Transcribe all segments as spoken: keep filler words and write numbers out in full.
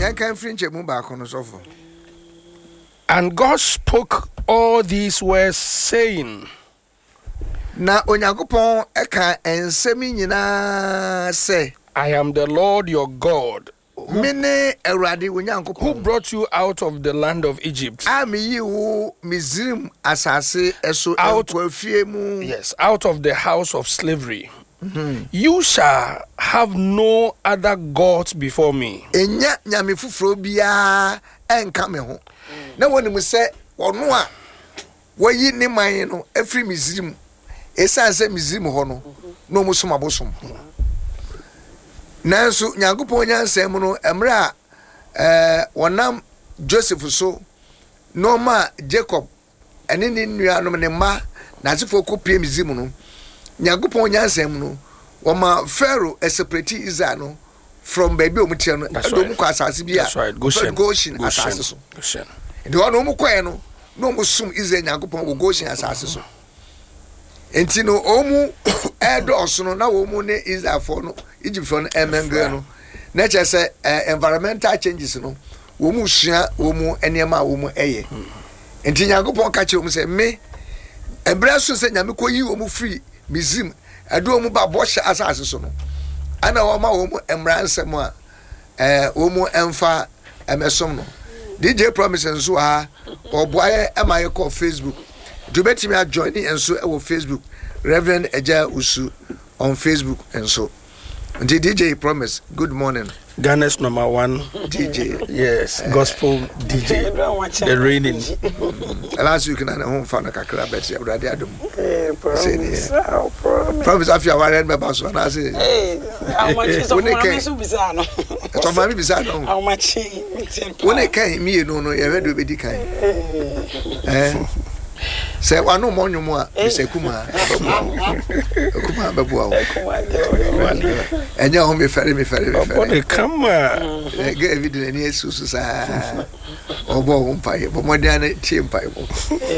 And God spoke all these words, saying, Na Onyankopon eka ensemi nyina say, I am the Lord your God, Mene Erade Onyankopon, who brought you out of the land of Egypt. Ami yi wo Misrim asase eso Out- enkwafie mu. Yes, out of the house of slavery. Mhm. You shall have no other gods before me. Enya nyame fufuro bia enka me ho. Na woni mu se ono a wayi ne man no afri Misrim. Esa se Misrim ho no no musom abosom. Nanso Nyankopon nyansem no emre a eh wonam Joseph so no ma Jacob ene ne nuanom ne ma na asefo ko pie Misrim no Nyankopon nyansem no woma Pharaoh a separate Israel no from baby omutie no adom ko asase bia. That's right. Goshen. Goshen asase so. Goshen. De wono mu koe no no mu sum Israel Nyankopon wo Goshen asase so. Enti no omu edo osono na wo mu ne Israel for no Egypt for no emengre no na che se environmental changes no wo mu sua wo mu enema wo mu eye. Enti Nyankopon ka che wo mu se me ebra so se nyame ko yi wo mu free Misrim edo mu ba bosha asase so no ana wo ma wo mu emransem a eh wo mu emfa emesom no D J Promise nso ha oboaye emaye ko Facebook do betimi a join enso e wo Facebook Reverend Eja Usu on Facebook enso D J Promise good morning Ghana's number one D J yes gospel D J the reigning last week na home fan kakra bet ya urade adom eh promise Promise afia waren me baso na say eh how much is of mama so bisa no so mama bisa no how much when e kan mi no no ye redo be di kan eh se wanu monyo mu a bisa kuma kuma babu awo enya ho me fere me fere me fere Obo come eh get evidence ni esusu sa obo wo mpaye bo modern na tie mpaye bo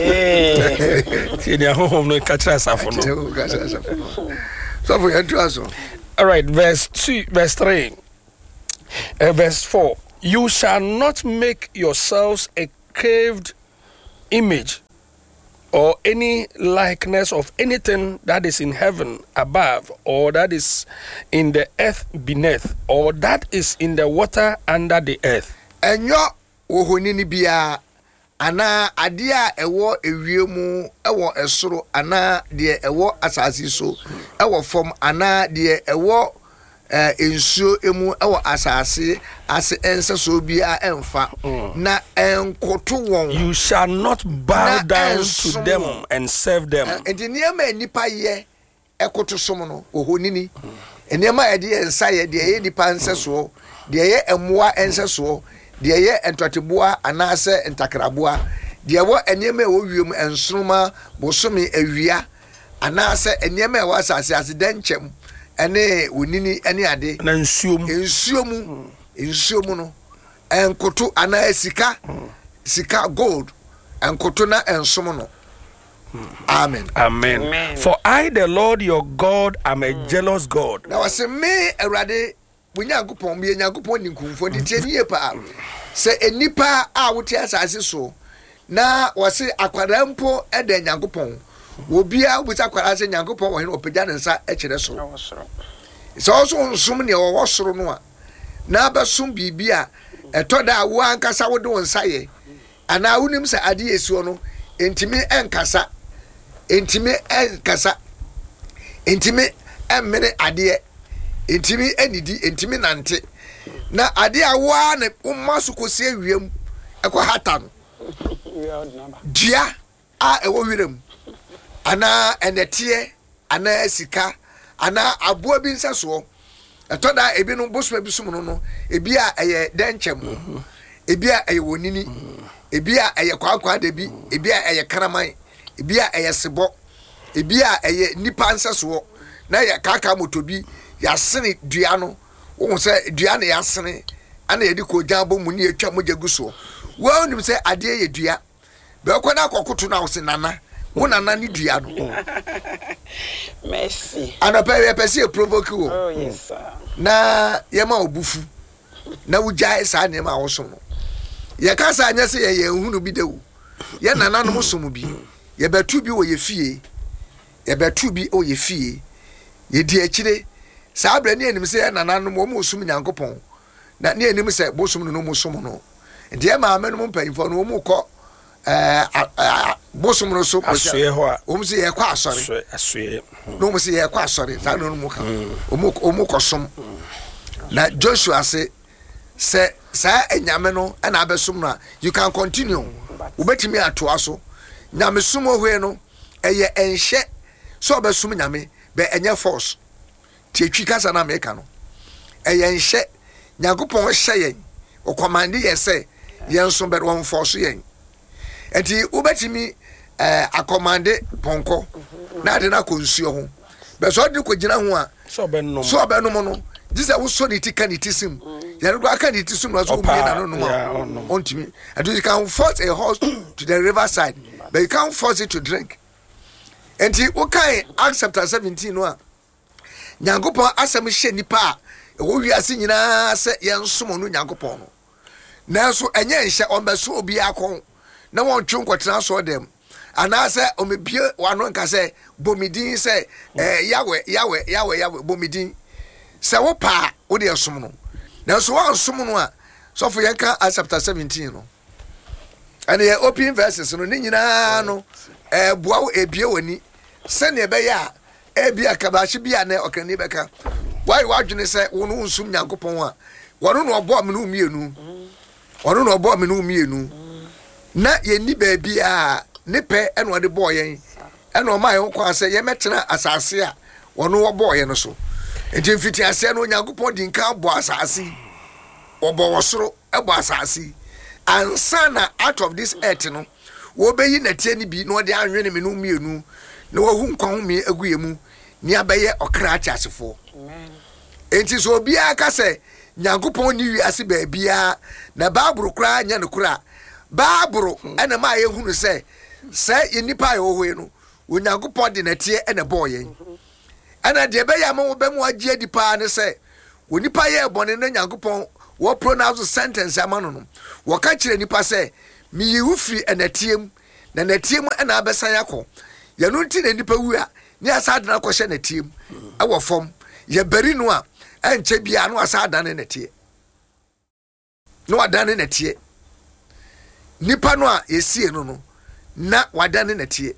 eh see the home no catch us afo no. So for your trouser. All right, verse two, verse three, uh, verse four. You shall not make yourselves a carved image or any likeness of anything that is in heaven above, or that is in the earth beneath, or that is in the water under the earth. Enyo ohonini bia ana ade a ewo ewiemu ewo esoro ana de ewo asase so ewo fom ana de ewo eh ensuo emu ewo asase ase ense so bia emfa na enkoto won. You shall not bow down to them and serve them. Enti niema nipa ye ekoto som no ohonini niema e de ensa ye de ye nipa ense so de ye emoa ense so de ye entoteboa anase entakraboa de wo eniema e wo wiem ensroma bosome awia anase eniema e wa asase ase denchem ene wonini ene ade na nsuom nsuomu nsuomu no enkoto ana sika sika gold enkoto na ensom no. Amen. Amen. Amen. For I the Lord your God am a jealous God. Now I say me erade Nyankopon me Nyankopon ni nkumfo di tie nie pa se enipa a wote asase so na wose akwara mpo e da Nyankopon obia obuta akwara se Nyankopon wo he opagya ne nsa e kire so so so nsum ne wo soro no a na basum bibia etoda wo ankasa wo de nsa ye ana wonim se ade yesuo no entimi enkasa entimi enkasa entimi emmene ade entimi enidi entimi nante na ade awa na umma su kosi awiem ekọ hata no dia a ewo wirem ana enete ana sika ana aboa bi nsaso etoda ebi no bosoma bi sum no no ebi a eye denchem ebi a eye wonini ebi a eye kwakwa da bi ebi a eye karaman ebi a eye sebo ebi a eye nipa nsaso na ya kaka motobi yasene dua no wo se dua na yasene ana yedi ko jabo mu ni etwa mo jaguso wo nim se ade ye dua be ko na akokoto na wo se nana wo nana ni dua no merci ana pe ye pese provoke wo oh yes sir na ye ma obufu na wugyae saa nneɛma a wosom no yɛka sa anya sɛ yɛyɛ hunu bi da wo yɛ nananom som bi yɛbɛtu bi wɔ yɛ fie yɛbɛtu bi wɔ yɛ fie yɛdi akyire saa abirɛ ne anim sɛ yɛ nananom wɔn mu som Nyankopɔn na ne anim sɛ bosom no no mu som no nti yɛ maame no mu mpanyinfoɔ no wɔn mu kɔ ɛɛ bosom no so asoɛ hɔ a wɔn sɛ yɛkɔ asɔre asoɛ na wɔn sɛ yɛkɔ asɔre saa no mu ka wɔn wɔn mu kɔ som na Joshua se sɛ saa enyame no ɛna abɛsom no a you can continue wobɛtumi atoa so nyame som ohwe no ɛyɛ ɛnhyɛ so ɔbɛsom nyame bɛ ɛnyɛ force tietwi kasa na meka no ɛyɛ nhyɛ Nyankopɔn hyɛ yɛn o command yɛ sɛ yɛn so bɛ wɔn force yɛn enti wobɛtumi ɛɛ akomande pɔnkɔ na ade na konsuo ho bɛ so ɔde kɔgyina ho a so ɔbɛnom so ɔbɛnom no this I was so niti can it sim yɛn do aka niti sim na so bi na no no ontimi and you can force a horse to the river side but you can't force it to drink enti wokai Acts chapter seventeen no a Nyankopɔn asɛm hye nipa a wo wiase nyinaa sɛ yɛn som no Nyankopɔn no nanso ɛnyɛ nhyɛ ɔmbɛso obi akɔ na wɔn twe nkɔtena so dem anaasɛ ɔmebie wano nka sɛ bomidin sɛ eh yawe yawe yawe yawe bomidin sɛ wo pa wo de asom no nanso wo asom no a so for yɛnka Acts chapter seventeen no and the open verses no ne nyinaa no eh boa wo ebie wani sɛ ne ɛbɛyɛ a ebia kabahye bia na ɔkani bɛka why wadwene sɛ wo no nsum Nyankopɔn a wɔno no ɔbɔ me no mienu wɔno no ɔbɔ me no mienu na yɛni baabi a ne pɛ ɛna ɔde bɔɔ yɛn ɛna ɔma yɛn kɔ sɛ yɛmɛtena asase a wɔno wɔbɔɔ yɛn no so enti mfiti ase no Nyankopɔn di nka bɔ asase ɔbɔ wɔsoro ɛbɔ asase ansa na out of this earth no wo beyi na tie ni bi na ɔde anwene me no mienu na wo hu nkwa ho me agu yemu ni abɛyɛ ɔkra akyasefo enti so obi aka sɛ Nyankopɔn ni wiase baabia na baaburo kra nya no kra baaburo ɛna ma yɛ hunu sɛ sɛ yenipa yɛ wo no Onyankopɔn de na tie ɛna bɔɔ yɛn ɛna de bɛyɛ ama wo bɛmu agye di pa ne sɛ onipa yɛ bɔne na Nyankopɔn wo pronounce sentence ama no no wo ka kyerɛ nipa sɛ mi yi wo firi ɛnatiem na natiem ɛna abɛsan yakɔ yɛno nti na nipa wu a ne asa adana kɔhyɛ natiem ɛwɔ fam yɛ bari no a ɛnkyɛ bia no asa adane natie no adane natie nipa no a yɛsie no no na wadane natie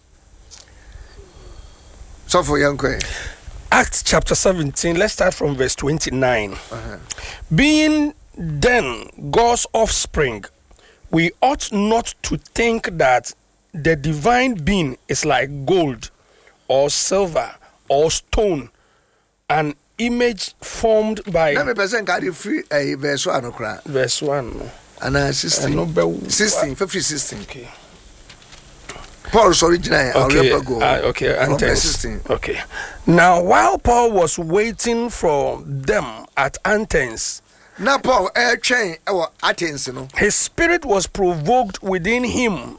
so for young queen Acts chapter seventeen, let's start from verse twenty-nine. Uh-huh. Being then God's offspring, we ought not to think that the divine being is like gold or silver or stone, an image formed by... Let me present God free a verse one. Verse one. And uh, sixteen. Uh, sixteen, fifty, sixteen. Okay. Paul's original. Okay, uh, okay, Athens. Okay. Now, while Paul was waiting for them at Athens, now Paul air train our Athens, no. His spirit was provoked within him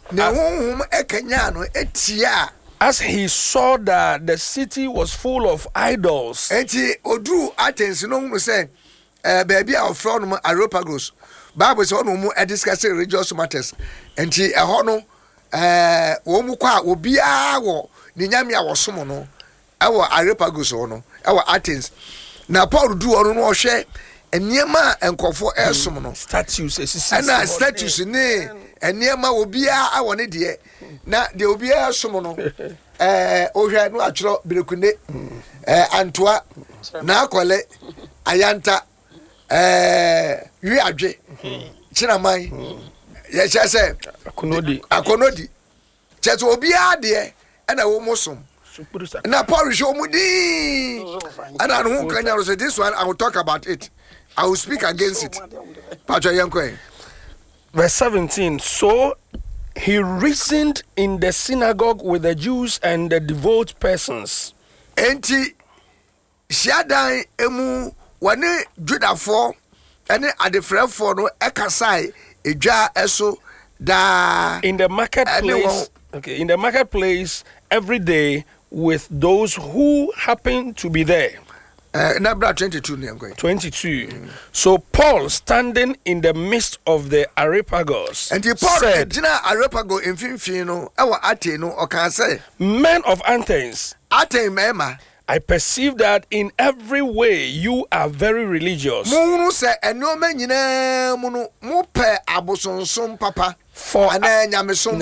as, as he saw that the city was full of idols. And he odru Athens, no one say, uh, baby, our friend Areopagus. Bible says, no more discussing religious matters. And he a hono. Eh wo mu kwa obi a wo ni nyame a wo som no ewo Areopagus no ewo Athens na Paul du ono no hwe eniema enkofo esom no statues esisi na statues ni eniema obi a wo ne de na de obi a som no eh ohwe no atwero berekune eh antoa na akole ayanta eh wi adwe chiraman ye say akonodi akonodi cheto obi ade e na wo mosom na Paul show mudi and I don't can say this one I will talk about it. I will speak against it. Pastor Yankwe. Verse seventeen. So he reasoned in the synagogue with the Jews and the devout persons. Enti shiadan emu wane Judafo ene adefrefo no ekasai Eja eso da in the marketplace. Okay, in the marketplace every day with those who happen to be there. Uh, number twenty-two. Mm. twenty-two. Mm. So Paul, standing in the midst of the Areopagus, and the Paul said, Areopagus in Finfino, our Atheno, or can say, men of Athens, Athens, Mema. I perceive that in every way you are very religious. Munu say, and no man, you know, Munu, Mope, Aboson, some papa, for and then Yamison.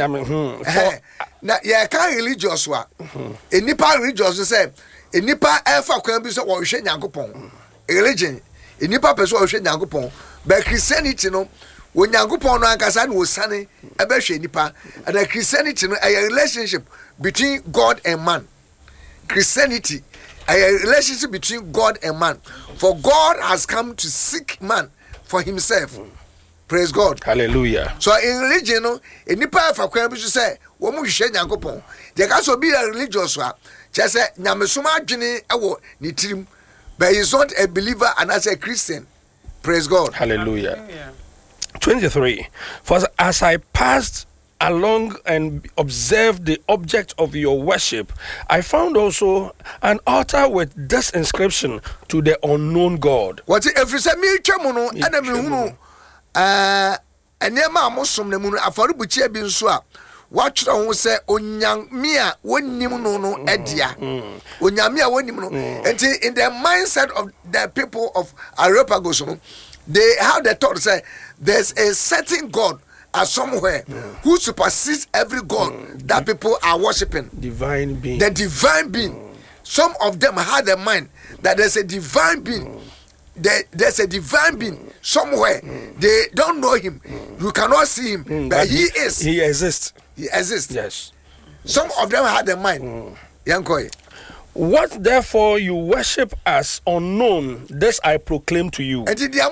Now, yeah, can't religious wa. In Nipa religious, say, in Nipa, Alpha can be so or Shen Yankupon. Religion, in Nipa person or Shen Yankupon, but Christianity, no, when Yankupon and Kazan was sunny, a Beshe Nipa, and a Christianity, a relationship between God and man. Christianity. A relationship between God and man. For God has come to seek man for himself. Praise God. Hallelujah. So in religion, no, in Nipa for Kwembu say, Womu Shen Yankopon. There can also be a religious one. Just say, Namasuma Jini, Awo, Nitrim. But he's not a believer and as a Christian. Praise God. Hallelujah. Hallelujah. twenty-three. For as I passed along and observed the object of your worship, I found also an altar with this inscription, to the unknown God. What if it's a mutual mono and a muno? Uh, and near Mamosom the moon, a forubuche bin swap. Watch on say, Onyang Mia, one nimuno, Edia. Onyamia, one nimuno. And in the mindset of the people of Areopagus, they have the thought say, there's a certain God are somewhere yeah. who supersedes every God mm. that people are worshiping. Divine being. The divine being. Mm. Some of them had a mind that there's a divine being. Mm. There, there's a divine being mm. somewhere. Mm. They don't know him. Mm. You cannot see him, mm. but, but he, he is. He exists. He exists. Yes. Some yes. of them had a mind. Mm. Yankoi. What therefore you worship as unknown, this I proclaim to you. And the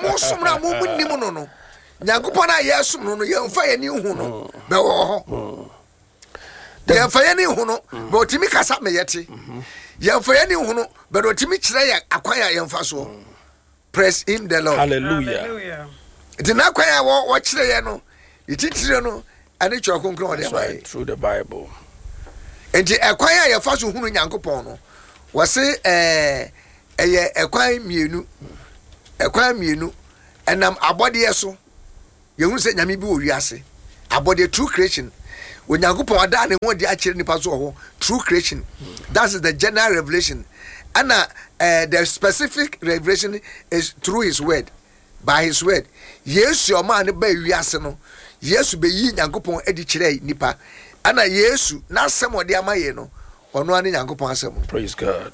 Amos Nyankopona yesum no yemfa ye ni hu no be wo ho yemfa ye ni hu no be otimi kasa me yete yemfa ye ni hu no be otimi kire ya akwan ya yemfa so. Praise him the Lord. Hallelujah. Hallelujah. It na akwan ya wo wo kire ye no ititire no ani chwa konkron de bai through the Bible. Enti akwan ya yemfa so hu no Nyankopon no wo se eh eye akwan mienu akwan mienu enam abode so you say nyame bi wo wiase about the true creation when Yankopon ada ne ho di a kire nipa so ho true creation. That is the general revelation, and uh, uh, the specific revelation is through his word, by his word. Yes, your man ba wiase no yes be yi Yankopon edi kire nipa ana yesu na asem odi amaye no ono ane Yankopon asem. Praise God.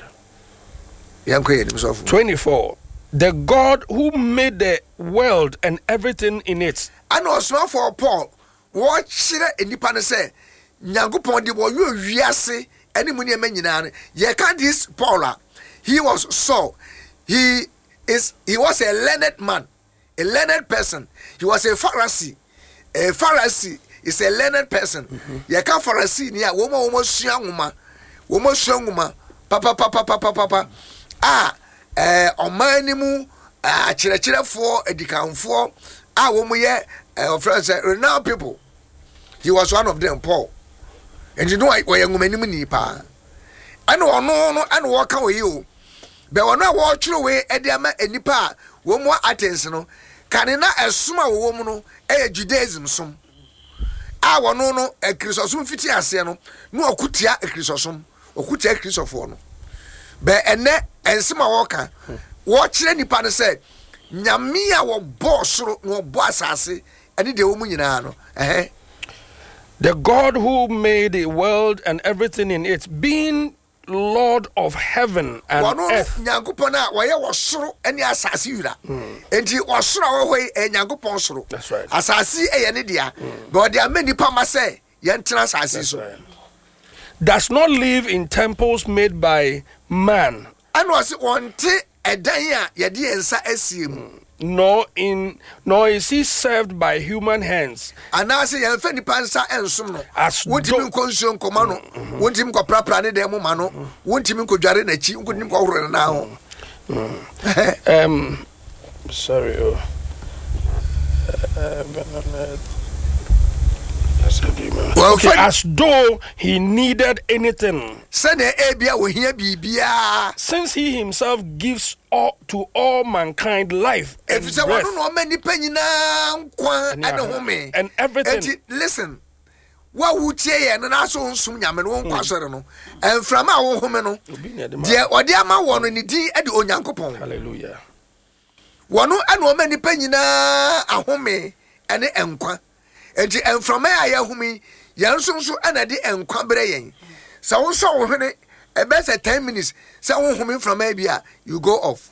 twenty-four. The God who made the world and everything in it. And also for Paul, what should any pan say? Nyankopon di wo wiase any money men nyina. Ye can this Paula. He was so he is he was a learned man, a learned person. He was a Pharisee. A Pharisee is a learned person. Ye can Pharisee near woman almost young woman, almost young woman, papa papa papa papa. Ah, eh, omanimu, ah, chira chira for edikanfo. Ah, woman ye, eh, friends, renowned people. He was one of them, Paul. And you know, I was a woman in pa. I know, no, no, and walk away you. But when I walk away, Ediama and Nipa, one more attention, no, can not a small woman, a Judaism, some. I want no, no, a Chrysostom fifty asiano, no, Kutia, a Chrysostom, or Kutia Chrysophone. But and net and some walker, watch any partner said, Nyamia will boss no boss assay, and the woman in ano, eh? The God who made the world and everything in it, being Lord of heaven and Wano, earth. Nyankupona, why was so any assassin, and he was so away a Yankuponsro. That's right. Assassin a Yanidia, but there are many Pama say, Yantras assassin. Does not live in temples made by man. And was it one tea a day, Yadi and Sa Esim. Nor in nor is he served by human hands. And I say, I'm Fanny Pansa and Sumno. As won't him consume commando, won't him go properly demo mano, won't him go jarring a cheap, wouldn't go now. Um, sorry. Oh. Uh, Well, okay. As though he needed anything. Since he himself gives all to all mankind life and breath and everything. Listen. What would say and also some yaman won't no and from our home no dear or dear ma one in the at the onyankopon. Hallelujah. One and woman the penina a home and the enqua and from me I home yanson so and the enqua brain. So so when a best at ten minutes, someone home from maybe you go off.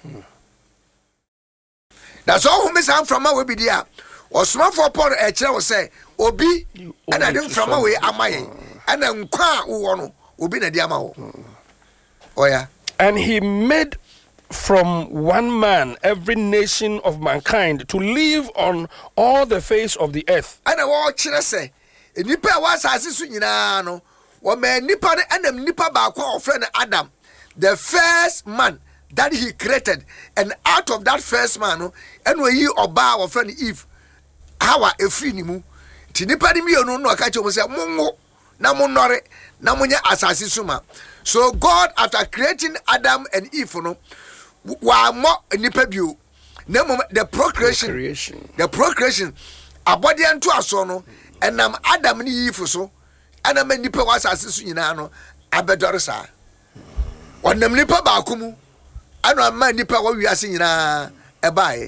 That's all whom is out from our be there or small for upon a chair say. Obi and I didn't from away am I and then qua uono Obi na diamao. Oh yeah. And he made from one man every nation of mankind to live on all the face of the earth. And I watch say nipa was as nyina no wo man nipa and nipa ba kwa friend Adam, the first man that he created, and out of that first man no and we ye oba our friend Eve how a free nimu. Tinipadi mi ono no akache mo say mongo na monore na munya asase suma. So God, after creating Adam and Eve no wa mo nipa bio na the procreation, procreation the procreation abodi anto aso no enam Adam ni Eve so ana ma nipa wa asase so nyina no abedore sa wonam nipa ba akumu ana ma nipa wa wiase nyina ebae.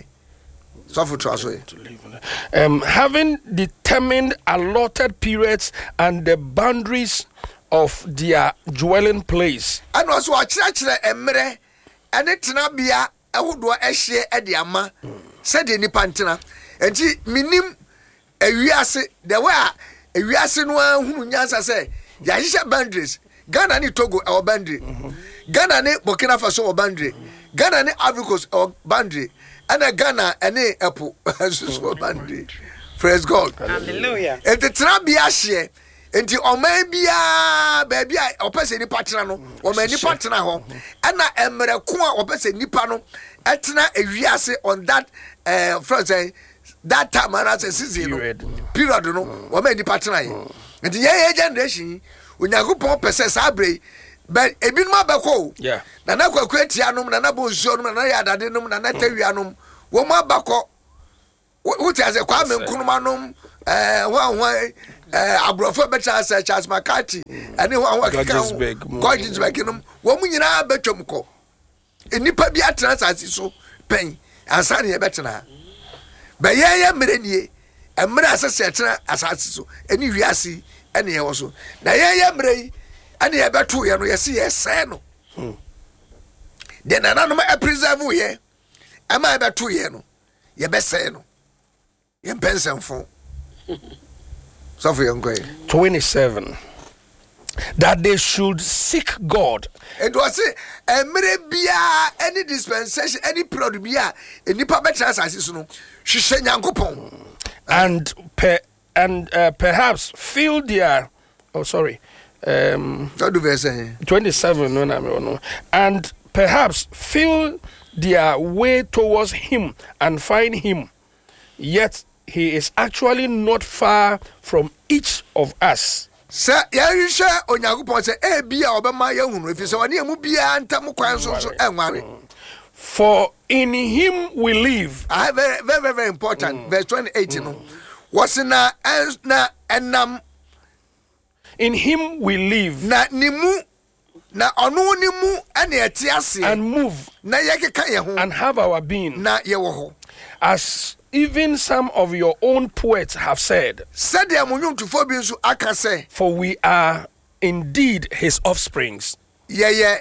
Um, having determined allotted periods and the boundaries of their dwelling place. And also a church emre and it nabia a would do a share at the ama said any pantana and she minim a wiase there were a wiase no who nyasa say Yahisha boundaries Ghana ni Togo our boundary Ghana ni Burkina Faso our boundary Ghana ni Ivory Coast our boundary. And a Ghana and a apple so bandy. Praise God. Hallelujah. And the Trabia share and the Omebia baby or person ni patrano or many partner home. And I am a qua or person nipano etna a viase on that uh first that time as a season period no or many partner. And the young generation when you go pop person abre. But a bit more bako. Yeah. Nana kwa kwetianum nana bonso nana yadade num nana tawianum wo ma bako wuti ase kwa me nkunumanum eh wan wan eh abrofo beta ase Charles McCarthy ene wan wan Gordonsburg Gordonsburg num wo mu nyina betwam ko enipa bi atena asase so pen ansa ne betena ba ye ye mrenie emre asase atena asase so eni wiase ene ye wo so na ye ye mrei and ye betu ye no ye see ye say no then ananum e preserve ye ama e betu ye no ye be say no ye pensenfo so for young guy twenty-seven that they should seek God. It was a mere bia any dispensation any period bia any pa betra asase no hwehwe nyankopon and per, and uh, perhaps fill their oh sorry Um, twenty-seven, no, no, no, and perhaps feel their way towards him and find him, yet he is actually not far from each of us. Sir, yeah, you share on your point, eh, be our my young, if you saw any mubia and tamuquans and worry. For in him we live. I have very, very, very important, mm. verse twenty-eight, you know, what's in a and nam. In him we live. Na nimu na onu nimu ane etiase and move na yekeka ye ho and have our being. Na ye wo ho. As even some of your own poets have said. Said ya munyumtufo bi nso aka say. For we are indeed his offsprings. Ye ye.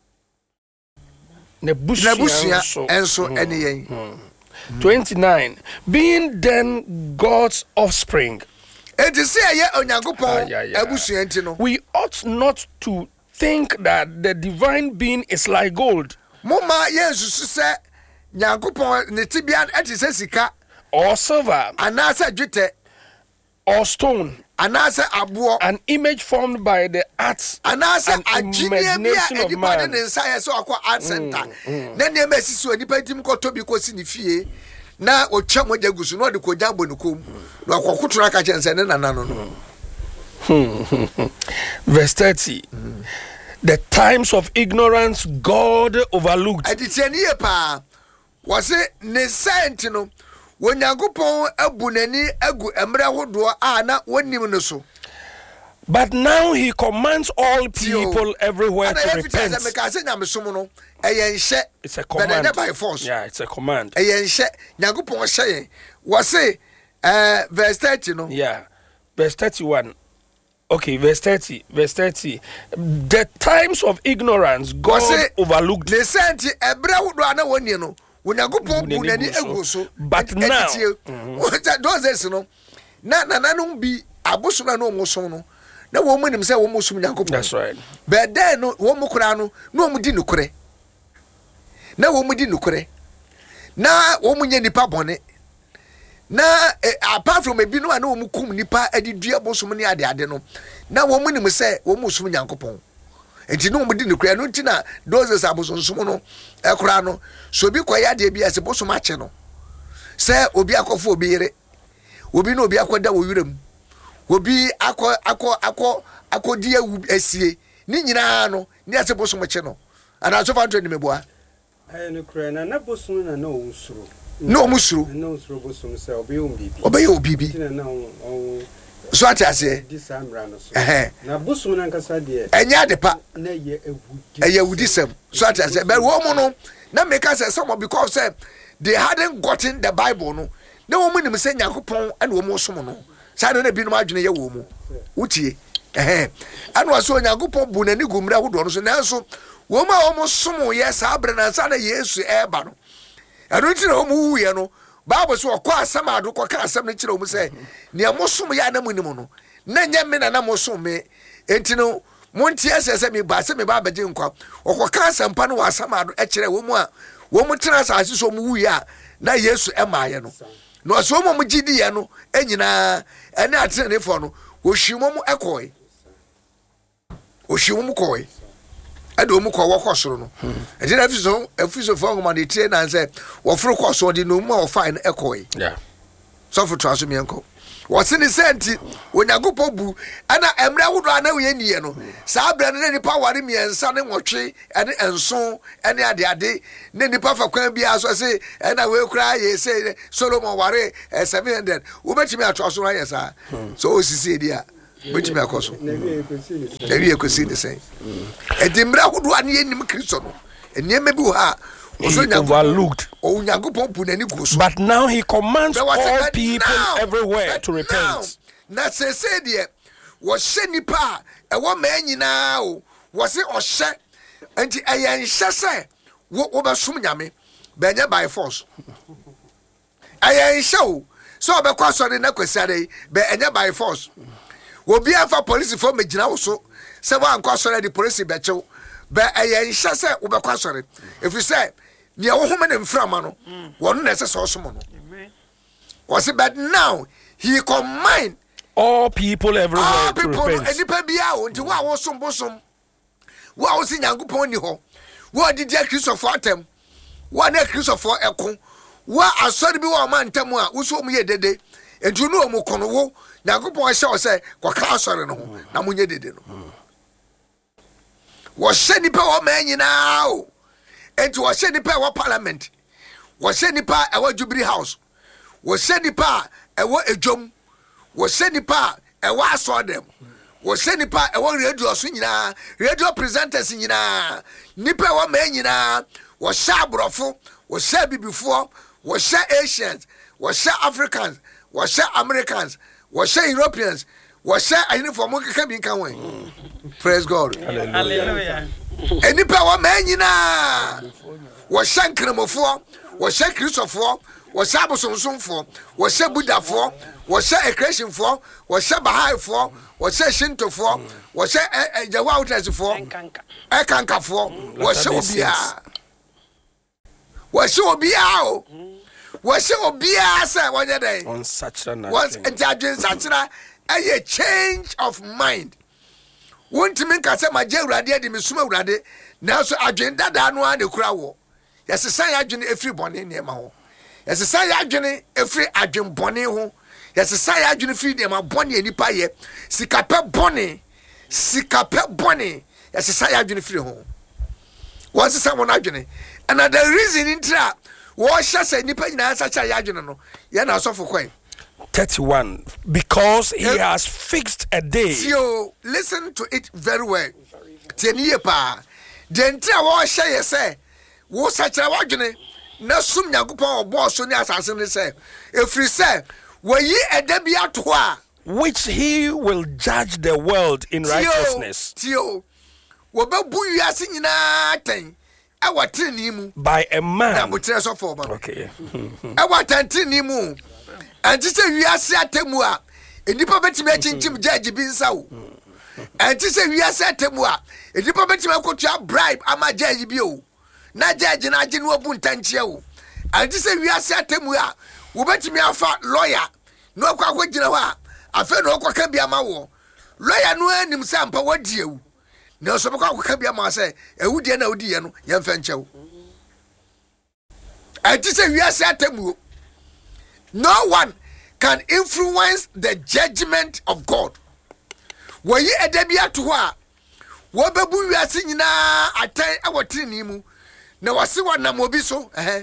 Nebuchadnezzar enso ene ye. twenty-nine. Being then God's offspring. We ought not to think that the divine being is like gold or silver or stone, an image formed by the arts and imagination of man. Na ocha moja gusu no de ko jambo no kom no akokotora ka chense ne nana no no Verse thirty. Mm. The times of ignorance God overlooked. Aditianie pa was it ne sentino when Yankopon abunani agu emre hodo a na wonim no so. But now he commands all people everywhere to repent. It's a command. By force. Yeah, it's a command. Was it uh, verse thirty? No? Yeah, verse thirty-one. Okay, verse thirty. Verse thirty. The times of ignorance God overlooked. But now, mm-hmm. Na wo mu nim se wo mu sum Yakobon. That's right. But then no wo mu kura no no mu di nukure. Na wo mu di nukure. Na wo mu nya nipa bone. Na eh, apart from ebi no na wo mu kum nipa adidua bosum ne ade ade no. Na wo mu nim se wo mu sum Yakobon. Enti no mu di nukure no ntina dozes abosonsom no e kura no so bi koya de bi ase bosum ache no. Se obi akofo obi yire. Obi no obi akoda wo yurem. Obi akọ akọ akọ akọ di ewu esie ni nyina no ni ase bosom che no ana so fa ntwe ni meboa ayi no kra na na bosom na na onsuro no musuro na onsuro bosom se obi o bibi obi o bibi na na o so ati ase di samra no so eh na bosom na nkasa de enya de pa na ye ewu eye ewu disem so ati ase but wo mu no na make us some because say they hadn't gotten the Bible no na wo mu nim se Yakobon and wo mu som no Sada na binu adwene ye wo mu utie eh anu aso Yakobon bu nani gumra hodo no so nanso wo ma wo mu som ye sa abre na sa na Yesu e ba no anu ti na wo mu wu ye no Bible so ko asam ado ko ka asam ne kire wo mu se ne mo som ya na mu ni mu no na nya me na na mo som me enti no montie asese me ba se me ba baje nkwa ko ka asam pa no wa asam ado e kire wo mu a wo mu tena sa ase so mu wu ya na Yesu e ma ye no no so mo gidi ye no enyina ene atene ne fo no ohwimo mu ekoi ohwimo mu koi ado mu ko wo kosoro no e na fiso afiso fo ngoma ne tie na nse wo foro kosoro di no mu o fine ekoi yeah so for traso mi enko wo se ne senti Onyankopon bu ana emre wodo ana we nie no sa abra ne nipa ware mi ensa ne nwotwe ene enso ene ade ade ne nipa fa kwan bia so se ena we kura ye se Solomon ware seven hundred wo betimi atwaso ra yesa so osisi dia betimi akoso na wi ekosi ne sen edimra wodo ana ye nim Kristo no enema bi wo ha he overlooked. But now he commands all people now, everywhere to repent. Na se se de wo hye nipa e wo ma nyina o wo se o hye enti ayen hye se wo wo besom nyame benya by force ayen hye o so be kwa so na kwasiade be enya by force wo bia fa police for megina wo so se wa nkwa so na the police be chew be ayen hye se wo be kwa so if you say ne wo home ne mframa no wonu na se so so mo no was but now he command all people everywhere all to people repent. Enipa bia o nti wa wo som bosom wa wo si Nyankopon ni ho wa di dia Christopher atem wa na Christopher ekon wa asori bi wa ma ntam a wo so mu ye dede enti no mu kono wo Nyankopon hye o se kwa ka asori no ho na munye dede no wo hye nipa wo ma nyina o enti wo hye nipa wo parliament wo hye nipa e wo Jubilee House wo hye nipa e wo ejom wo hye nipa e wo asodem wo hye nipa e wo radio so nyina radio presenters nyina nipa wo ma nyina wo hye abrofo wo hye bibifo wo hye Asians wo hye Africans wo hye Americans wo hye Europeans wo hye uniform kaka bi kan wan praise God Hallelujah. Enipa wo ma nyina wo hye nkremofo wo hye Christopher wo hye abosonsomfo wo hye Budafo wo hye Ekreshimfo wo hye Bahaifo wo hye Shintofo wo hye Jehovah Witnessfo Ekankafo wo hye obia wo hye obia o wo hye obia say wo nye den On such a night. once adwen sachira a change of mind won't mean ka say maje urade ade mesuma urade na so adwen dada no ade kura wo yesi san adwen efri bone ne ma ho yesi san adwen efri adwen bone ho yɛsesa yɛ adwene firi nneɛma bɔne a nipa yɛ sikapɛ bɔne sikapɛ bɔne yɛsesa yɛ adwene firi ho wɔsesa wɔn adwene and the reason ntra wɔhyɛ sɛ nipa nyinaa nsakyɛ yɛ adwene no yɛ na asɔfo kwan thirty-one because he Yep. has fixed a day. Tio, listen to it very well. Tieniye pa. Denti a wo hye ye se, wo sachira wadwene na sum Nyankopon obo so ni asase ne se, efri se, wo yi eda bi ato a which he will judge the world in righteousness. Tio, wo be bu wiase nyina ten. E wa treni mu. By a Na man. mo tre so for ma. Okay. E wa treni mu. Anti se wiase atemu a, enipa betimi achinchim judge bi nsa wo. Anti se wiase atemu a, enipa betimi akotua bribe ama judge bi o. Na judge na age no obu ntanchie wo. Anti se wiase atemu a, wo betimi afa lawyer no kwa kwagina ho a, afa no kwa ka bia ma wo. Lawyer no anim se ampa wadi ewu. Na so kwa kwa bia ma se ewudie na wudie no yemfa nchew. Anti se wiase atemu. No one can influence the judgment of God. Wo yi edabia to ho a wo bebu wiase nyina atan awotrini mu na wase wanam obi so eh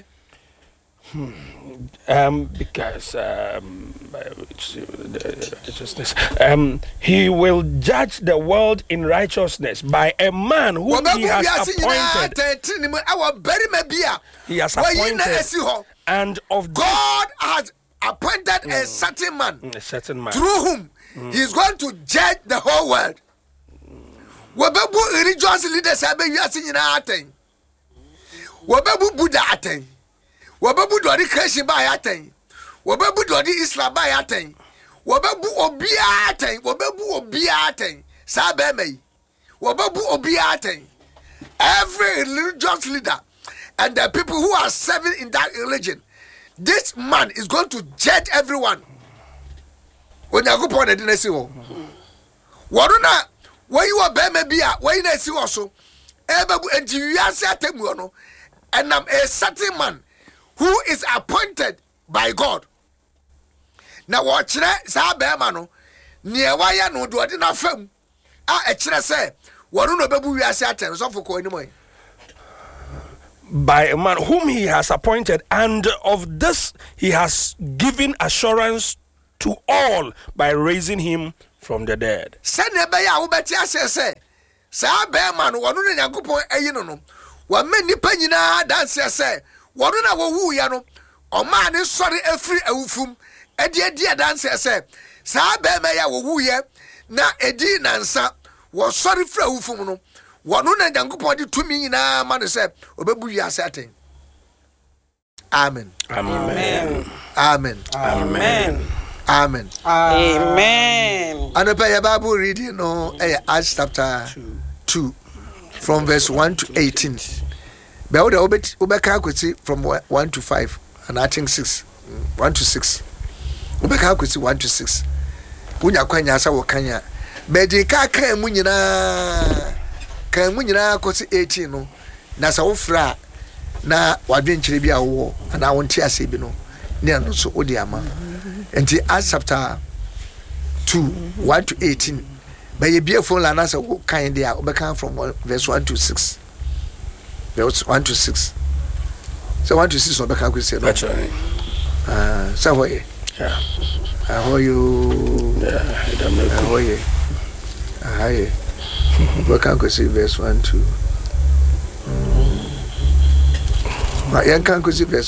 Um, because um, righteousness. Um, he will judge the world in righteousness by a man wo whom bebu he has wiase nyina appointed. atan mu awo beri ma bia He has wo yi na appointed, esi ho. and of God has appointed a certain man a certain man. through whom he is going to judge the whole world. Wo bebu religious leaders abe wiase nyina atan. Wo bebu Buddha atan. Wo bebu dori Christian ba atan. Wo bebu dori Islam ba atan. Wo bebu obi atan. Wo bebu obi atan. Sa be mai. Wo bebu obi atan. Every religious leader and the people who are serving in that religion, this man is going to judge everyone. When you go on the dinner, see what? Waruna, where you are, baby, where you see also. Ever and you are certain one, and I'm a certain man who is appointed by God. Now, watch that, Sabemano, near why no do it in a film. Ah, a china say, Waruna babu, we are certain, so for coin away. By a man whom he has appointed, and of this he has given assurance to all by raising him from the dead. Send a bay out, but yes, say, Sa Bearman, one on Yankupon, a yino. One many penina dance, say, one on our woo yano, or man is sorry a free awfum, a dear dear dance, say, Sa Bearmaya woo ye, na a dear nansa, was sorry for awfum. One on Yankupon to me na man said, Obebuya setting. Amen. Amen. Amen. Amen. Amen. Amen. And a pay Bible reading no Acts chapter two from verse one to eighteen. But the obet ubeka from one to five and I think six. One to six. Ubeka kwesi one to six. Unya kwanya sa wakanya. But the kaka mu nyina kan mu nyina kwesi eighteen no. Na sa wofra na wadwenkyere bi a wo ana wonte ase bi no. Ne no so odi ama. And the Acts chapter two, one to eighteen. But you be a phone and answer what kind they are overcome from verse one to six. Verse one to six. So one to six overcome we say. That's right. Uh so what? Yeah. How you? Yeah, I don't know. How you? Hi. Overcome we see verse one to. But you can't see verse.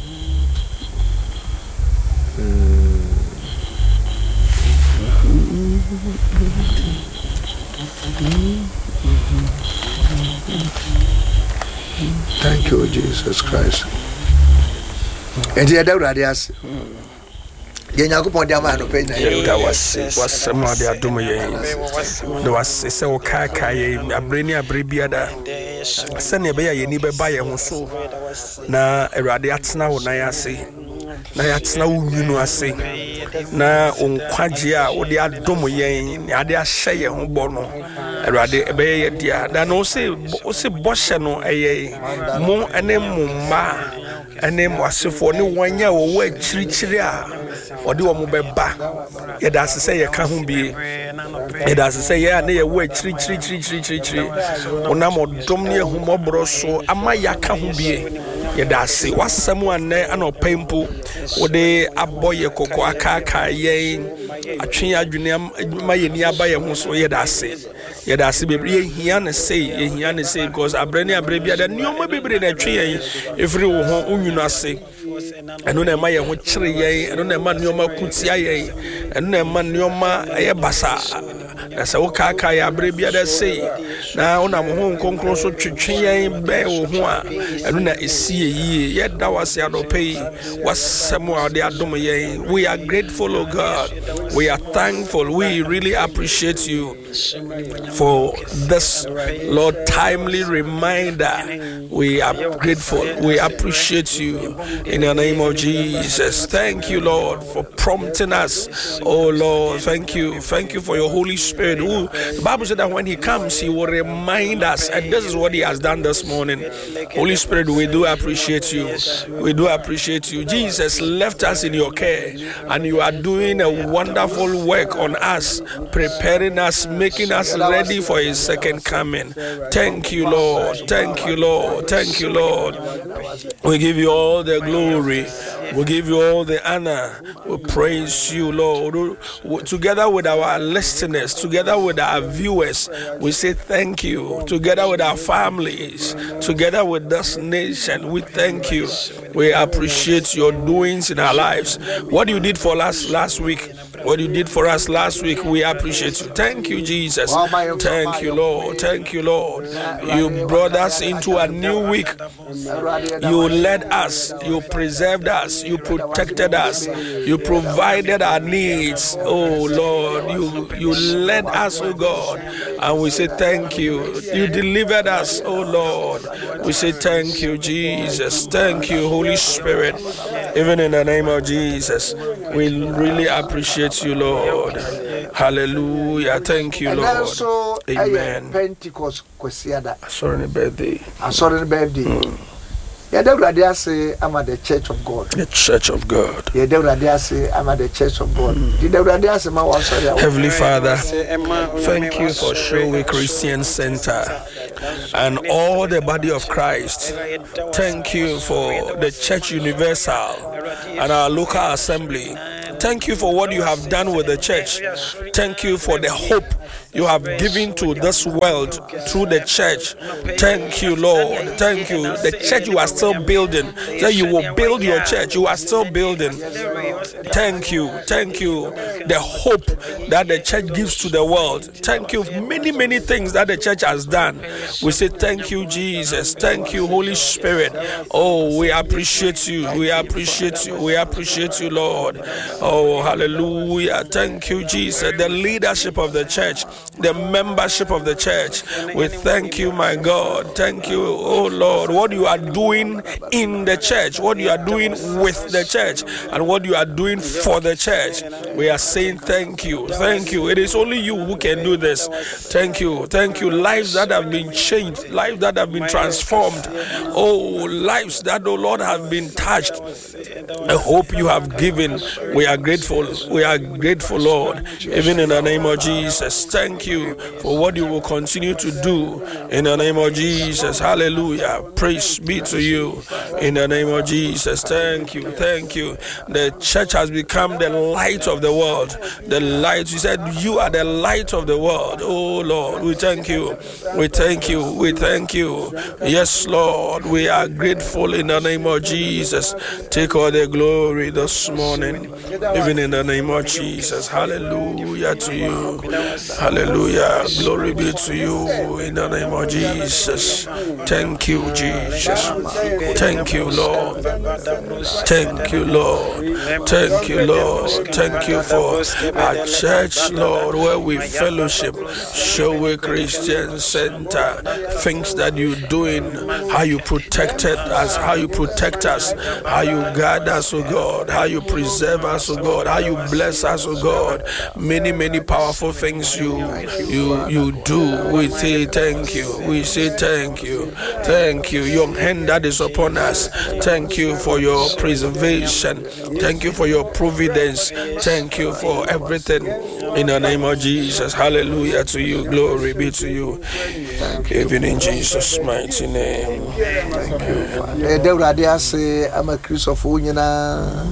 Thank you, Jesus Christ. And the other radius. Yanakupon Diamano Pay. That was was some of the Adumoye. There was a so kaka, a brainy a brebiada. Send a bear, you need to buy a so. Na a radiats now, Nayasi. Nayatsna wunu ase na onkwagia wo de adomo yen ade ahye ye ho bo no erade ebe ye dia da no se o se bohye no eye mo ene mo ma ɛne mo asefo ne wɔn a wɔwɔ akyirikyiri a ɔde wɔn bɛba yɛda ase sɛ yɛka ho bie yɛda ase sɛ yɛ a ne yɛwɔ akyirikyirikyirikyirikyiri wonam ɔdom ne ahumɔborɔ so ama yɛaka ho bie yɛda ase wasɛm anɛ ana ɔpɛ mpo wode abɔ yɛ kɔkɔ akaaka yɛn atwe adwene ma yɛni aba yɛn ho so yɛda ase yɛda ase bebree yɛhia ne sei yɛhia ne sei because abrɛ ne abrɛ bia da nneɔma bebree na atwe yɛn ɛfiri wo ho wonwunu ase ɛno na ɛma yɛn ho kyere yɛn ɛno na ɛma nneɔma kutia yɛn ɛno na ɛma nneɔma ɛyɛ basa na sɛ wokaaka yɛ abrɛ bia da sei na wonam ho nkonkron so twetwe yɛn bɛn wo ho a ɛno na ɛsi yɛ yie yɛda wase adɔpɛ yi wasɛm a wode adom yɛn. We are grateful, oh God. We are thankful. We really appreciate you for this, Lord, timely reminder. We are grateful. We appreciate you in the name of Jesus. Thank you, Lord, for prompting us. Oh, Lord, thank you. Thank you for your Holy Spirit. Who, the Bible said that when he comes, he will remind us. And this is what he has done this morning. Holy Spirit, we do appreciate you. We do appreciate you. Jesus left us in your care, and you are doing a wonderful work on us, preparing us, making us ready for his second coming. Thank you, Lord. Thank you, Lord. Thank you, Lord. We give you all the glory. We give you all the honor. We praise you, Lord. Together with our listeners, together with our viewers, we say thank you. Together with our families, together with this nation, we thank you. We appreciate your doings in our lives. What you did for us last week, what you did for us last week, we appreciate you. Thank you, Jesus. Thank you, Lord. Thank you, Lord. You brought us into a new week. You led us. You preserved us. You protected us. You provided our needs. Oh, Lord. You, you led us, oh God. And we say thank you. You delivered us, oh Lord. We say thank you, Jesus. Thank you, Holy Spirit. Even in the name of Jesus, we really appreciate you, Lord. Hallelujah. Thank you, Lord. Amen. Pentecost kwesiada. Sorry, birthday. Sorry, birthday. Yadawurade say I'm at the Church of God. The Church of God. Yadawurade say I'm at the Church of God. Yadawurade say ma wasori. Heavenly Father, thank you for Showway Christian Center and all the body of Christ. Thank you for the Church Universal and our local assembly. Thank you for what you have done with the church. Thank you for the hope you have given to this world through the church. Thank you, Lord. Thank you. The church you are still building. That you will build your church. You are still building. Thank you. Thank you. The hope that the church gives to the world. Thank you. Many, many things that the church has done. We say thank you, Jesus. Thank you, Holy Spirit. Oh, we appreciate you. We appreciate you. We appreciate you, Lord. Oh, hallelujah. Thank you, Jesus. The leadership of the church, the membership of the church. We thank you, my God. Thank you, oh Lord. What you are doing in the church, what you are doing with the church, and what you are doing for the church. We are saying thank you. Thank you. It is only you who can do this. Thank you. Thank you. Lives that have been changed, lives that have been transformed. Oh, lives that, oh Lord, have been touched. I hope you have given. We are grateful. We are grateful, Lord. Even in the name of Jesus. Thank you for what you will continue to do in the name of Jesus. Hallelujah. Praise be to you in the name of Jesus. Thank you. Thank you. The church has become the light of the world. The light. You said you are the light of the world. Oh Lord, we thank you. We thank you. We thank you. Yes, Lord. We are grateful in the name of Jesus. Take all the glory this morning, even in the name of Jesus. Hallelujah to you. Hallelujah. Glory be to you in the name of Jesus. Thank you, Jesus. Thank you, Lord. Thank you, Lord. Thank you, Lord. Thank you for our church, Lord, where we fellowship. Show Christian Center. Things that you're doing, how you protected us, how you protect us, how you guide us, oh God, how you preserve us, oh God, how you bless us, oh God. Many, many powerful things you you you do. We say thank you. We say thank you. Thank you. Your hand that is upon us. Thank you for your preservation. Thank you for your providence. Thank you for everything. In the name of Jesus. Hallelujah to you. Glory be to you. Even in Jesus' mighty name. Thank you. Say I'm a Christopher Unyana.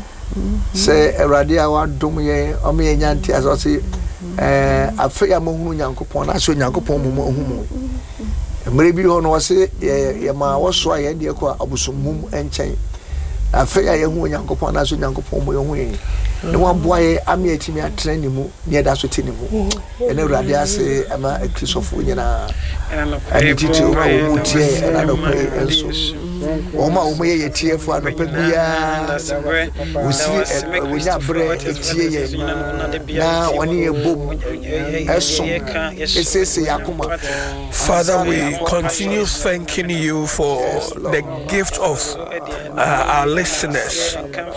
Say a radia dumye omi nyanti as I say eh afia mo hunu nyankopon aso nyankopon mo humu mmere bi ho no wase ye ma woso aye de ko abusumum enchen afia ye hu nyankopon aso nyankopon mo hu yi ne waboa ye ame atimi atren ni mu ne da so tini mu ene radia say ama Christopher Unyana ani titi o mu tie na do pray enso Oma oma ye tie fo anopa bia usi wonya bre etie ye na woni ye bom eso esese yakoma. Father, we continue thanking you for the gift of uh, our listeners.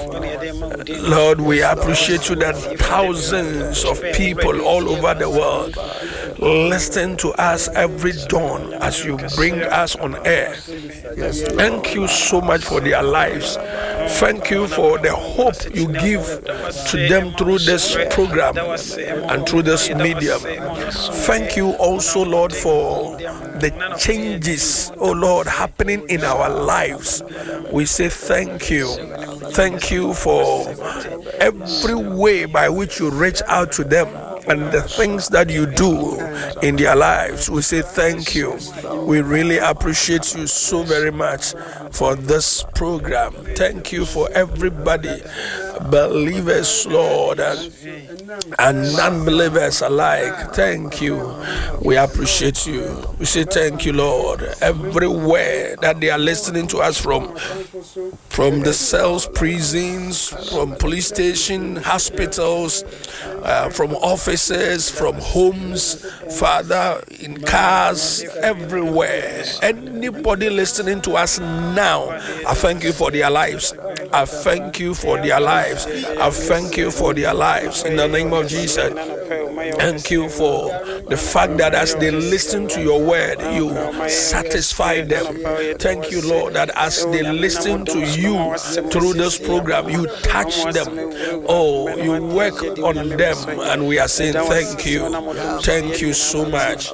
Lord, we appreciate you that thousands of people all over the world listen to us every dawn as you bring us on air. Yes. Thank you so much for their lives. Thank you for the hope you give to them through this program and through this medium. Thank you also, Lord, for the changes, oh Lord, happening in our lives. We say thank you. Thank you for every way by which you reach out to them and the things that you do in their lives. We say thank you. We really appreciate you so very much for this program. Thank you for everybody, believers, Lord, and, and non-believers alike. Thank you. We appreciate you. We say thank you, Lord. Everywhere that they are listening to us from, from the cells, prisons, from police station, hospitals, uh, from offices, from homes, Father, in cars, everywhere. Anybody listening to us now, I thank you for their lives. I thank you for their lives. I thank you for their lives in the name of Jesus. Thank you for the fact that as they listen to your word, you satisfy them. Thank you, Lord, that as they listen to you through this program, you touch them. Oh, you work on them, and we are saying thank you. Thank you so much.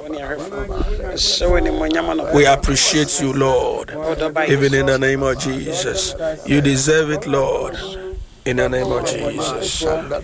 We appreciate you, Lord, even in the name of Jesus. You deserve it, Lord. In the name of Jesus.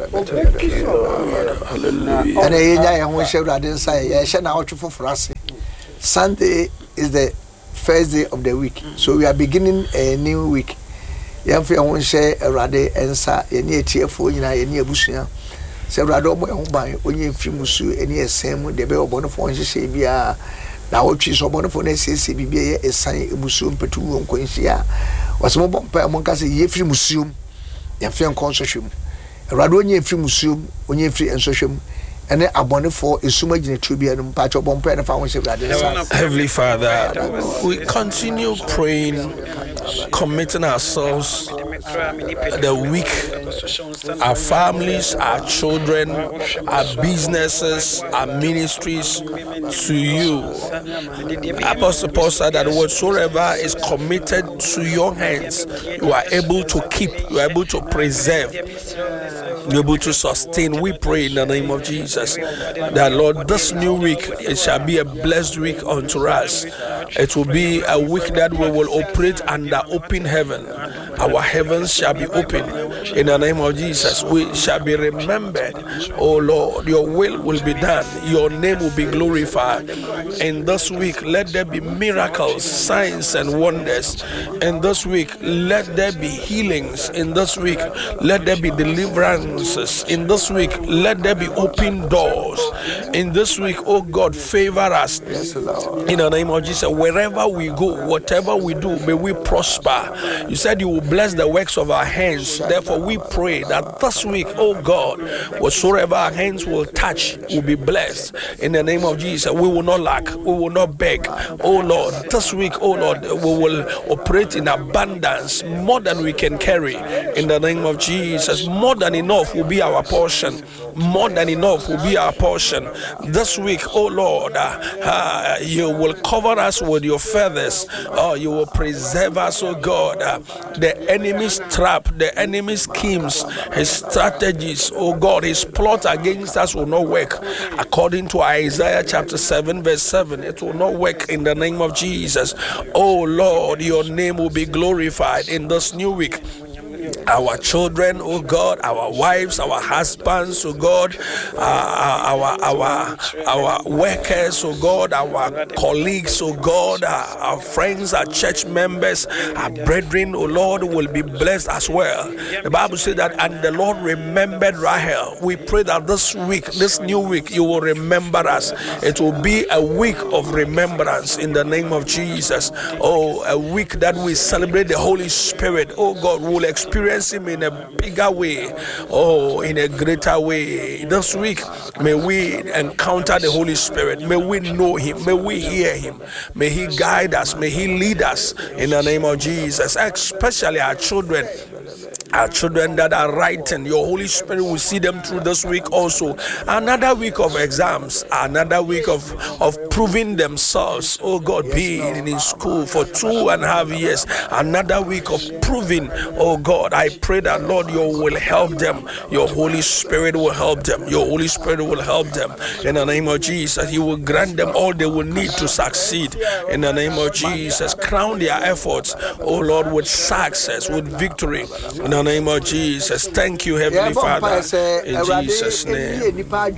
Hallelujah. Sunday is the first day of the week. So we are beginning a new week. Yamfi won share erade ensa eni etiefo nyina eni abusua. Se erade omo ehun ban onye mfiri musu eni esem de be obonofo nhye bia na otwi so obonofo na sese bibia ye esan ebusu mpetu nkonhia. Wasemo bompa mo nka se ye firi musu yamfi nkonsohwem. Erade onye mfiri musu onye mfiri ensohwem. Ene abonefo esuma gine tribia no mpacho bompa na fa won share erade ensa. Heavenly Father, we continue praying, committing ourselves, the weak, our families, our children, our businesses, our ministries to you. Apostle Paul said that whatsoever is committed to your hands, you are able to keep, you are able to preserve, you're able to sustain. We pray in the name of Jesus that, Lord, this new week, it shall be a blessed week unto us. It will be a week that we will operate under open heaven. Our heavens shall be open in the name of Jesus. We shall be remembered. Oh Lord, your will will be done. Your name will be glorified. In this week, let there be miracles, signs, and wonders. In this week, let there be healings. In this week, let there be deliverances. In this week, let there be open doors. In this week, oh God, favor us. In the name of Jesus, wherever we go, whatever we do, may we prosper. You said you will bless the works of our hands. Therefore, we pray that this week, oh God, whatsoever our hands will touch will be blessed. In the name of Jesus, we will not lack, we will not beg. Oh Lord, this week, oh Lord, we will operate in abundance, more than we can carry. In the name of Jesus, more than enough will be our portion. More than enough will be our portion. This week, oh Lord, uh, uh, you will cover us with your feathers. Oh, you will preserve us, oh God. Uh, the enemy's trap, the enemy's schemes, his strategies, oh God, his plot against us will not work. According to Isaiah chapter seven, verse seven, it will not work in the name of Jesus. Oh Lord, your name will be glorified in this new week. Our children, oh God, our wives, our husbands, oh God, uh, our our our workers, oh God, our colleagues, oh God, our, our friends, our church members, our brethren, oh Lord, will be blessed as well. The Bible says that, and the Lord remembered Rahel. We pray that this week, this new week, you will remember us. It will be a week of remembrance in the name of Jesus. Oh, a week that we celebrate the Holy Spirit. Oh God, we will experience him in a bigger way, oh, in a greater way. This week, may we encounter the Holy Spirit. May we know him. May we hear him. May he guide us. May he lead us in the name of Jesus, especially our children. Our children that are writing, your Holy Spirit will see them through this week also. Another week of exams, another week of, of proving themselves. Oh God, being in school for two and a half years. Another week of proving. Oh God, I pray that, Lord, you will help them. Your Holy Spirit will help them. Your Holy Spirit will help them. In the name of Jesus, He will grant them all they will need to succeed. In the name of Jesus, crown their efforts, oh Lord, with success, with victory. In the name of Jesus, thank you, Heavenly Father. In Jesus' name.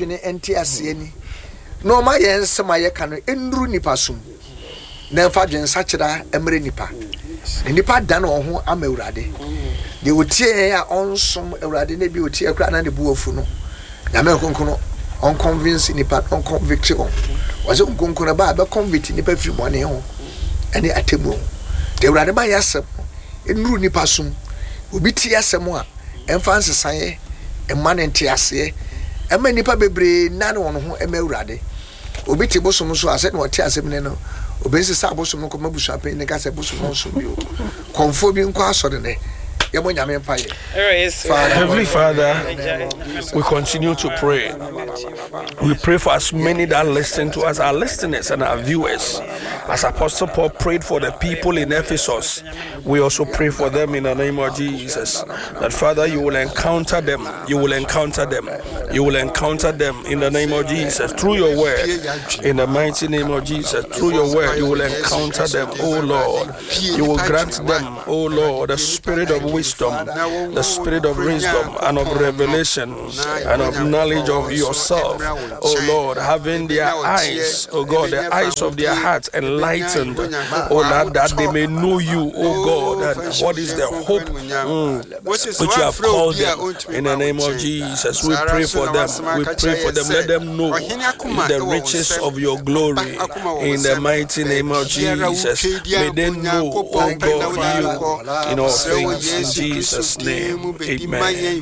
No, my yes, my yakano, Endru Nipasum. Never Jen Sachera, Emre Nipa. Nipa Dano, who am a radi. They would tear on some radine beauty, a crown and the buofuno. Yamelconcono, unconvinced Nipa, unconviction. Was unconconaba, but convict Nipa free money on any atemo. They were by yourself. Endru Nipasum. Ubi tia semwa emfanse saye emman entiase ema nipa bebre nane wono ho ema urade obi ti bosom so ase na otia asem ne no obi sisa bosom no ko mabusu apen ne ka se bosom no so bio konfo bi nko asode ne. Heavenly Father, we continue to pray. We pray for as many that listen to us, our listeners and our viewers. As Apostle Paul prayed for the people in Ephesus, we also pray for them in the name of Jesus. That Father, you will encounter them. You will encounter them. You will encounter them in the name of Jesus. Through your word, in the mighty name of Jesus. Through your word, you will encounter them, oh Lord. You will grant them, oh Lord, the spirit of wisdom, the spirit of wisdom and of revelation and of knowledge of yourself, oh Lord, having their eyes, oh God, the eyes of their hearts enlightened, oh Lord, that they may know you, oh God, and what is the hope mm, which you have called them in the name of Jesus. We pray for them, we pray for them, let them know the riches of your glory in the mighty name of Jesus. May they know, oh God, you in all things. In Jesus' name, amen.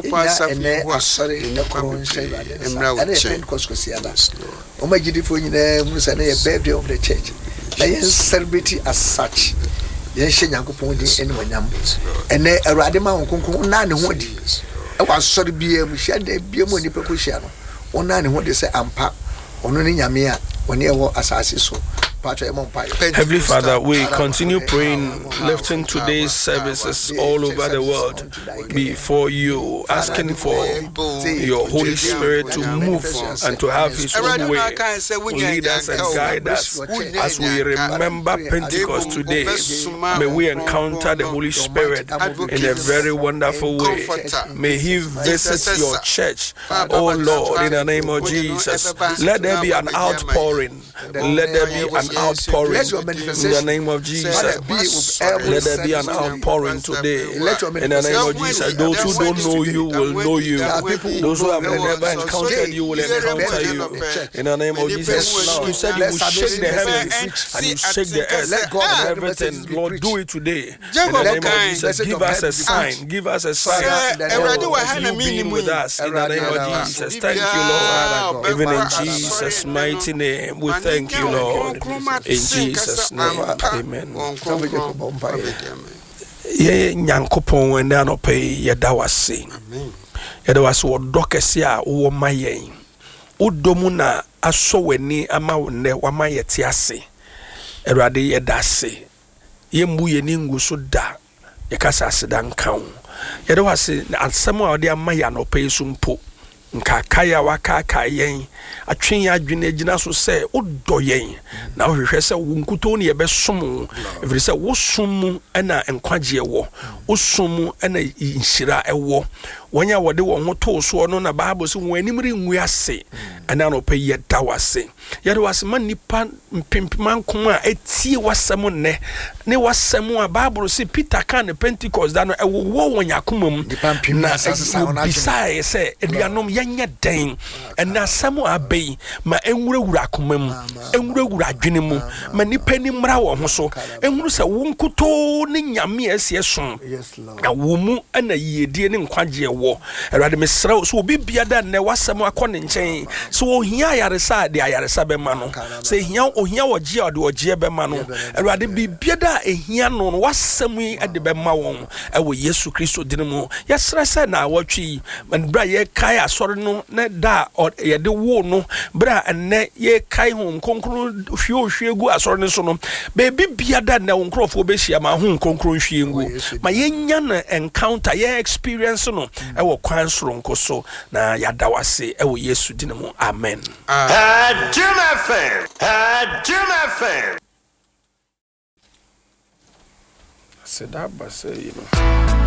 Birthday of the church. Let us celebrate as such. Yes, Yankopon di enwanyam. Ene Awurade ma wonkonkon na ne ho di. E wa sori bia mu hia da bia mu ni peko hia no. Wona ne ho de se ampa. Ono ne nyame a woni e wo asase so. Heavenly Father, we continue praying, lifting today's services all over the world before you, asking for your Holy Spirit to move and to have His own way, lead us and guide us. As we remember Pentecost today, may we encounter the Holy Spirit in a very wonderful way. May He visit your church, oh Lord, in the name of Jesus. Let there be an outpouring. Let there be an outpouring in the name of Jesus. Let there be an outpouring today in the name of Jesus. Those who don't know you will know you. Those who have never encountered you will encounter you. In the name of Jesus, you said you will shake the heavens and you shake the earth. Let God and have everything. message be Lord, preached. do it today. In Jacob the name of kind. Jesus, give us a sign. Give us a sign. Already Oh, we as had you a being minimum. with us. In the name of Jesus, thank you, Lord. Even in Jesus' mighty name, we thank you, Lord. In Jesus' name, amen. Ye nyankopon ene anope yeda wase. Amen. Yeda wase wodɔ kɛse a wo ma yɛn. Wodomu na aso w'ani ama wo ne wa ma yɛte ase. Awurade yɛda ase. Yɛmbu yɛni ngu so da. Yɛkasa aseda nka wo. Yeda wase asɛm a wɔde ama yɛ anope so mpo. Nka kaya waka kayen atwen ya adwene agina so se wodɔ yɛn na wohwehwɛ sɛ wo nkuto ne yɛbɛsom ɛfiri sɛ wo som mu ɛna nkwagye wɔ wo som mu ɛna nhyira ɛwɔ wɔnya wɔde wɔn ho to so no na Bible sɛ wɔn anim rengu ase ɛna no pɛ yɛda wase yɛde wase ma nipa mpempema nkom a etie wasɛm nnɛ ne wasɛm a Bible sɛ Peter kan ne Pentecost da no ɛwɔ wɔn yakoma mu na bisae sɛ aduanom yɛnyɛ den ɛna asɛm a abɛyi ma enwurawura akoma mu enwurawura adwene mu ma nipa ni mmra wɔ ho so enwuru sɛ wo nkuto ne nyame ɛsie som na wo mu ɛna yiedie ne nkwagye wɔ Awurade mesrɛ so obi bia da ne wasɛm akɔ ne nkyɛn so ohia ayaresa de ayaresa bɛma no sɛ ohia ohia wɔgye a de wɔgye bɛma no Awurade bibia da ehia no no wasɛm yi de bɛma wɔn ɛwɔ Yesu Kristo din mu yɛsrɛ sɛ na wɔtwi man bra yɛ kai asɔre no na da yɛde wo no bra ɛnɛ yɛ kai hom konkron hwie hwie gu asɔre no so no beebi bia da na nkrɔfo bɛhyia ma ho konkron hwie ngu ma yɛnya na encounter yɛ experience no ɛwɔ kwan soronko so na yɛada wase ɛwɔ Yesu din mu amen. Jim F M Jim F M Sedaba say you know